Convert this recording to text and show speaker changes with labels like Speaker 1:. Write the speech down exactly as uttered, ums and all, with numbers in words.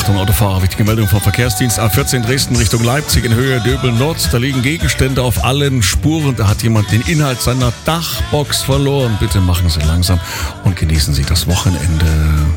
Speaker 1: Achtung, Autofahrer, wichtige Meldung vom Verkehrsdienst A vierzehn Dresden Richtung Leipzig in Höhe Döbel Nord. Da liegen Gegenstände auf allen Spuren. Da hat jemand den Inhalt seiner Dachbox verloren. Bitte machen Sie langsam und genießen Sie das Wochenende.